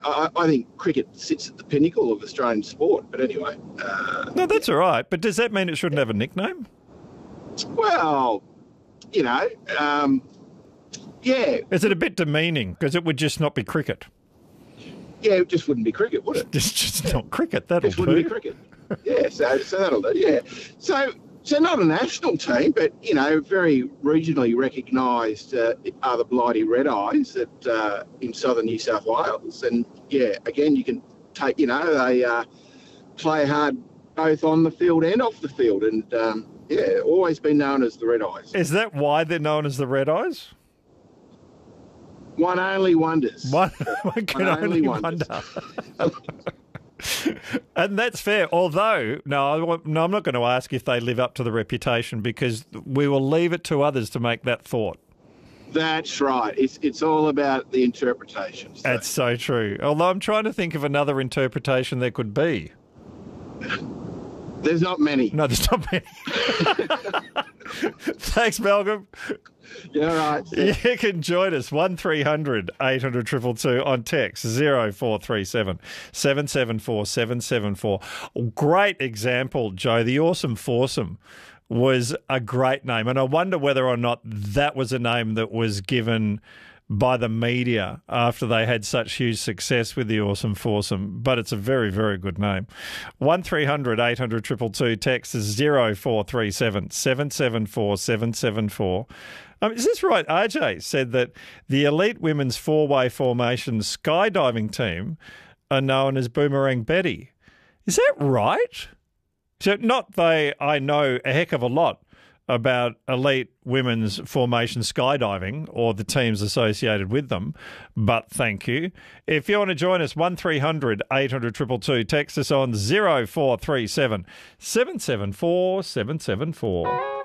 I think cricket sits at the pinnacle of Australian sport. But anyway. No, that's all right. But does that mean it shouldn't have a nickname? Well, yeah. Is it a bit demeaning? Because it would just not be cricket. Yeah, it just wouldn't be cricket, would it? It's just not cricket. That'll It wouldn't be cricket. Yeah, so that'll do, yeah. So not a national team, but, very regionally recognised are the Blighty Red Eyes in southern New South Wales. And, yeah, again, you can take, they play hard both on the field and off the field. And, always been known as the Red Eyes. Is that why they're known as the Red Eyes? One only wonders. One can only wonder. And that's fair. Although, no, I'm not going to ask if they live up to the reputation because we will leave it to others to make that thought. That's right. It's all about the interpretation. So. That's so true. Although I'm trying to think of another interpretation there could be. There's not many. No, there's not many. Thanks, Malcolm. Yeah, right. You can join us 1300 800 222 on text 0437 774 774. Great example, Joe. The Awesome Foursome was a great name, and I wonder whether or not that was a name that was given by the media after they had such huge success with the Awesome Foursome, but it's a very, very good name. 1300 800 222, text is 0437 774 774. Is this right? RJ said that the elite women's four-way formation skydiving team are known as Boomerang Betty. Is that right? So I know a heck of a lot about elite women's formation skydiving or the teams associated with them, but thank you. If you want to join us, 1300 800 222, text us on 0437 774 774.